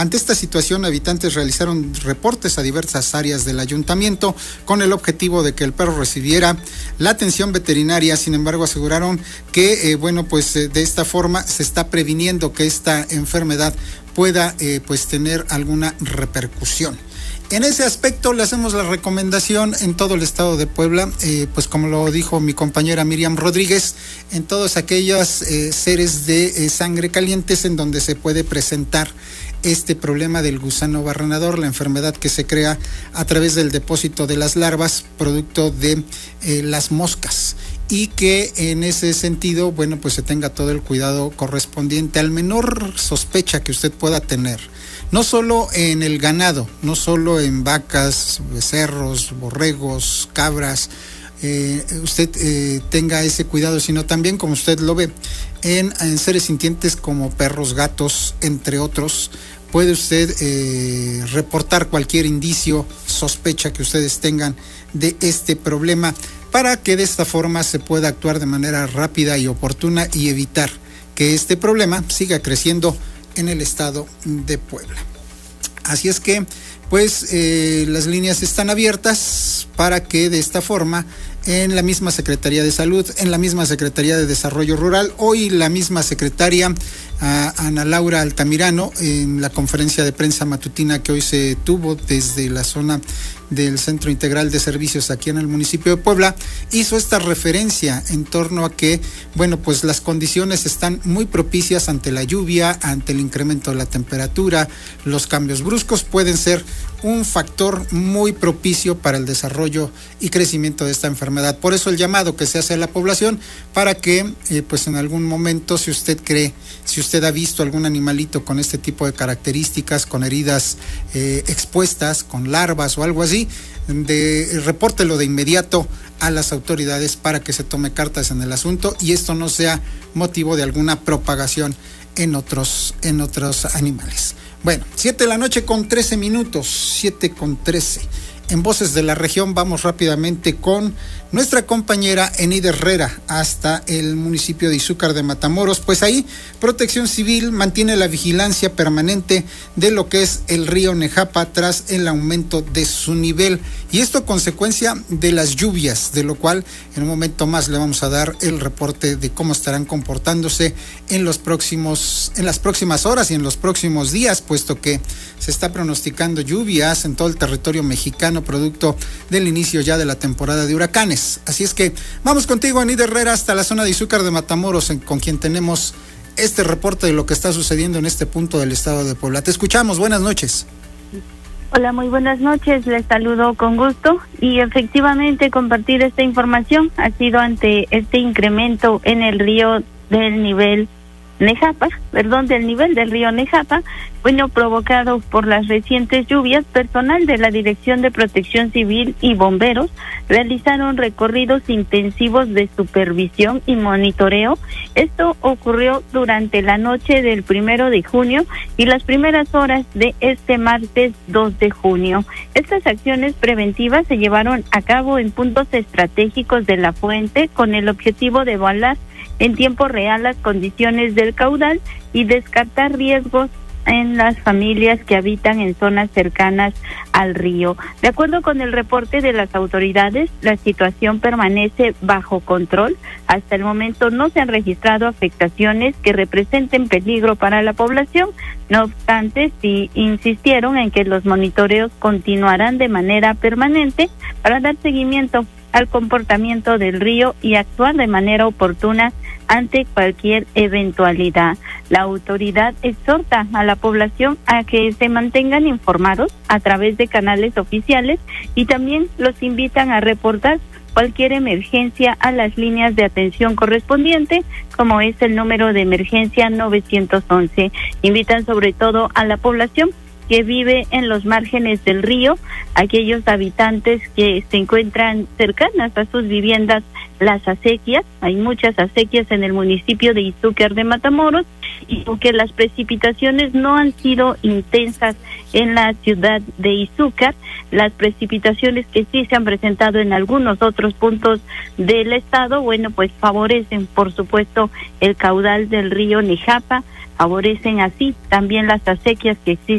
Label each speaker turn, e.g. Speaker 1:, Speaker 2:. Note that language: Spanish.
Speaker 1: Ante esta situación, habitantes realizaron reportes a diversas áreas del ayuntamiento con el objetivo de que el perro recibiera la atención veterinaria. Sin embargo, aseguraron que, de esta forma se está previniendo que esta enfermedad pueda tener alguna repercusión. En ese aspecto le hacemos la recomendación en todo el estado de Puebla, como lo dijo mi compañera Miriam Rodríguez, en todos aquellos seres de sangre calientes en donde se puede presentar este problema del gusano barrenador, la enfermedad que se crea a través del depósito de las larvas, producto de las moscas. Y que en ese sentido, se tenga todo el cuidado correspondiente al menor sospecha que usted pueda tener. No solo en el ganado, no solo en vacas, becerros, borregos, cabras, usted tenga ese cuidado, sino también, como usted lo ve, en seres sintientes como perros, gatos, entre otros. Puede usted reportar cualquier indicio, sospecha que ustedes tengan de este problema, para que de esta forma se pueda actuar de manera rápida y oportuna y evitar que este problema siga creciendo en el estado de Puebla. Así es que, las líneas están abiertas para que de esta forma, en la misma Secretaría de Salud, en la misma Secretaría de Desarrollo Rural, hoy la misma secretaria Ana Laura Altamirano, en la conferencia de prensa matutina que hoy se tuvo desde la zona del Centro Integral de Servicios aquí en el municipio de Puebla, hizo esta referencia en torno a que, las condiciones están muy propicias ante la lluvia, ante el incremento de la temperatura. Los cambios bruscos pueden ser un factor muy propicio para el desarrollo y crecimiento de esta enfermedad. Por eso el llamado que se hace a la población para que, en algún momento, si usted cree, si usted ha visto algún animalito con este tipo de características, con heridas expuestas, con larvas o algo así, repórtelo de inmediato a las autoridades para que se tome cartas en el asunto y esto no sea motivo de alguna propagación en otros animales. 7:13 p.m, 7:13. En Voces de la Región vamos rápidamente con nuestra compañera Enid Herrera hasta el municipio de Izúcar de Matamoros. Pues ahí Protección Civil mantiene la vigilancia permanente de lo que es el río Nejapa tras el aumento de su nivel. Y esto consecuencia de las lluvias, de lo cual en un momento más le vamos a dar el reporte de cómo estarán comportándose en las próximas horas y en los próximos días, puesto que se está pronosticando lluvias en todo el territorio mexicano, producto del inicio ya de la temporada de huracanes. Así es que vamos contigo, Anid Herrera, hasta la zona de Izúcar de Matamoros, con quien tenemos este reporte de lo que está sucediendo en este punto del estado de Puebla. Te escuchamos, buenas noches.
Speaker 2: Hola, muy buenas noches, les saludo con gusto y efectivamente compartir esta información ha sido ante este incremento en el río del nivel del nivel del río Nejapa, provocado por las recientes lluvias. Personal de la Dirección de Protección Civil y bomberos realizaron recorridos intensivos de supervisión y monitoreo. Esto ocurrió durante la noche del 1 de junio y las primeras horas de este martes 2 de junio. Estas acciones preventivas se llevaron a cabo en puntos estratégicos de la fuente con el objetivo de evaluar en tiempo real las condiciones del caudal y descartar riesgos en las familias que habitan en zonas cercanas al río. De acuerdo con el reporte de las autoridades, la situación permanece bajo control. Hasta el momento no se han registrado afectaciones que representen peligro para la población. No obstante, sí insistieron en que los monitoreos continuarán de manera permanente para dar seguimiento al comportamiento del río y actuar de manera oportuna ante cualquier eventualidad. La autoridad exhorta a la población a que se mantengan informados a través de canales oficiales y también los invitan a reportar cualquier emergencia a las líneas de atención correspondiente, como es el número de emergencia 911. Invitan sobre todo a la población que vive en los márgenes del río, aquellos habitantes que se encuentran cercanas a sus viviendas, las acequias. Hay muchas acequias en el municipio de Izúcar de Matamoros, y aunque las precipitaciones no han sido intensas en la ciudad de Izúcar, las precipitaciones que sí se han presentado en algunos otros puntos del estado, pues favorecen, por supuesto, el caudal del río Nejapa, favorecen así también las acequias que existen